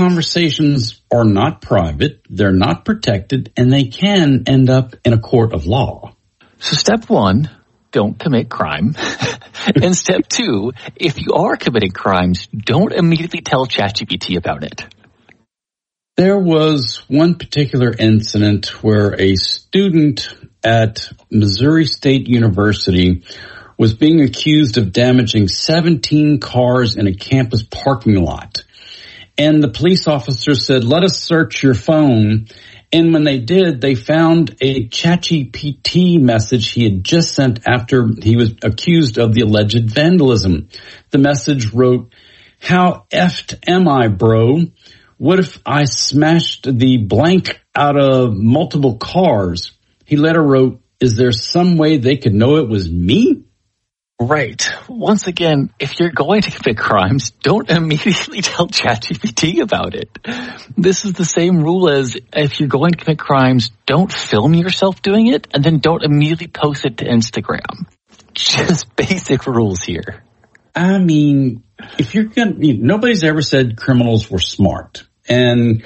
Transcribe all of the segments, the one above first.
conversations are not private, they're not protected, and they can end up in a court of law. So step one, don't commit crime. And step two, if you are committing crimes, don't immediately tell ChatGPT about it. There was one particular incident where a student at Missouri State University was being accused of damaging 17 cars in a campus parking lot. And the police officer said, let us search your phone. And when they did, they found a ChatGPT message he had just sent after he was accused of the alleged vandalism. The message wrote, how effed am I, bro? What if I smashed the blank out of multiple cars? He later wrote, is there some way they could know it was me? Right. Once again, if you're going to commit crimes, don't immediately tell ChatGPT about it. This is the same rule as if you're going to commit crimes, don't film yourself doing it, and then don't immediately post it to Instagram. Just basic rules here. I mean, if you're nobody's ever said criminals were smart. And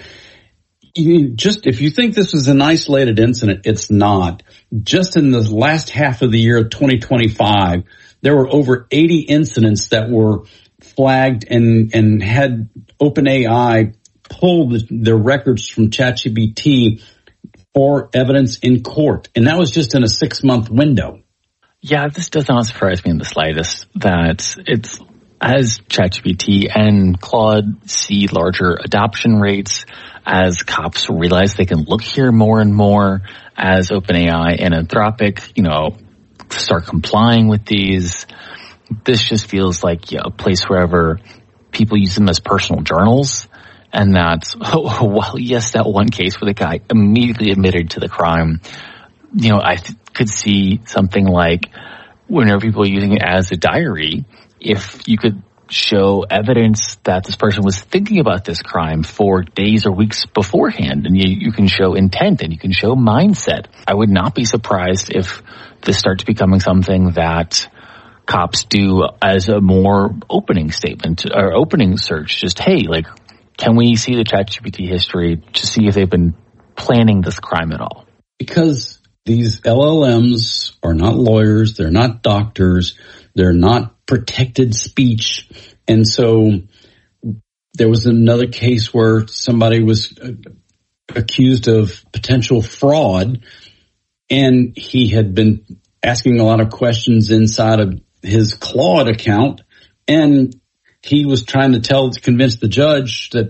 if you think this was an isolated incident, it's not. Just in the last half of the year of 2025, there were over 80 incidents that were flagged and had OpenAI pull their records from ChatGPT for evidence in court. And that was just in a 6-month window. Yeah, this does not surprise me in the slightest that it's as ChatGPT and Claude see larger adoption rates, as cops realize they can look here more and more, as OpenAI and Anthropic, start complying with these. This just feels like a place wherever people use them as personal journals. And that, that one case where the guy immediately admitted to the crime, I could see something like whenever people are using it as a diary, if you could show evidence that this person was thinking about this crime for days or weeks beforehand, and you can show intent and you can show mindset. I would not be surprised if this starts becoming something that cops do as a more opening statement or opening search. Just, hey, can we see the ChatGPT history to see if they've been planning this crime at all? Because these LLMs are not lawyers, they're not doctors, they're not protected speech. And so there was another case where somebody was accused of potential fraud, and he had been asking a lot of questions inside of his Claude account, and he was trying to convince the judge that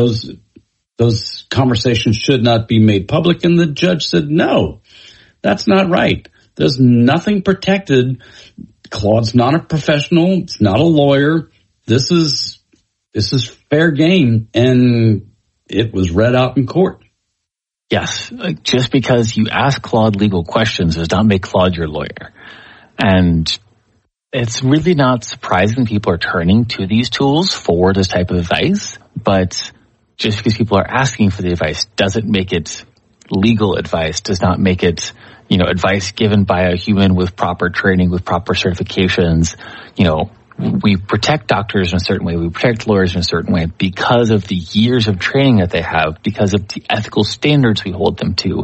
those conversations should not be made public, and the judge said, no, that's not right. There's nothing protected. Claude's not a professional. It's not a lawyer. This is fair game, and it was read out in court. Yes, just because you ask Claude legal questions does not make Claude your lawyer. And it's really not surprising people are turning to these tools for this type of advice, but just because people are asking for the advice doesn't make it legal advice, does not make it advice given by a human with proper training, with proper certifications. We protect doctors in a certain way, we protect lawyers in a certain way because of the years of training that they have, because of the ethical standards we hold them to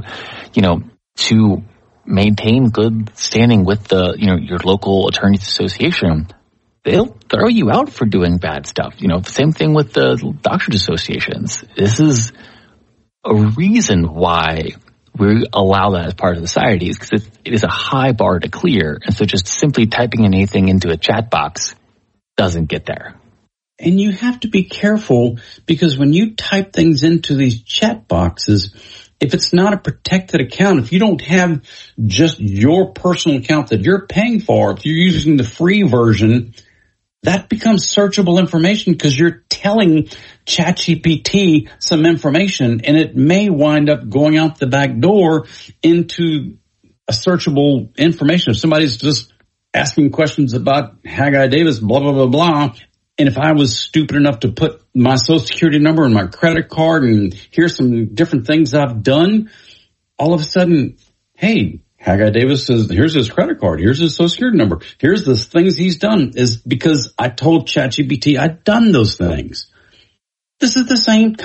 maintain good standing with your local attorneys association. They'll throw you out for doing bad stuff. The same thing with the doctors associations. This is a reason why we allow that as part of society, is because it is a high bar to clear. And so just simply typing anything into a chat box doesn't get there. And you have to be careful, because when you type things into these chat boxes, if it's not a protected account, if you don't have just your personal account that you're paying for, if you're using the free version, that becomes searchable information because you're telling ChatGPT some information, and it may wind up going out the back door into a searchable information. If somebody's just asking questions about Haggai Davis, blah, blah, blah, blah, and if I was stupid enough to put my social security number and my credit card and here's some different things I've done, all of a sudden, hey, Haggai Davis says, here's his credit card, here's his social security number, here's the things he's done, is because I told ChatGPT I'd done those things. This is the same